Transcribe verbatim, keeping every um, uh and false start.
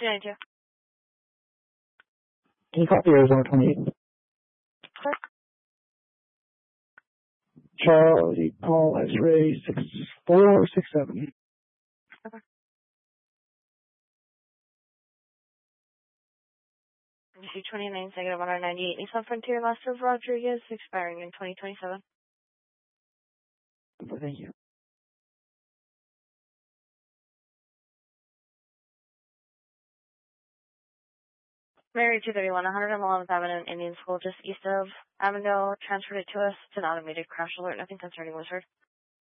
two ninety-two. Can you copy Arizona twenty-eight? Sure. Charlie Paul X-ray six four six seven. Okay. C twenty-nine, negative one ninety-eight. Nissan Frontier, last of Rodriguez, expiring in twenty twenty-seven. Thank you. Mary two thirty-one, one eleventh Avenue, Indian School, just east of Avondale. Transferred it to us. It's an automated crash alert. Nothing concerning was heard.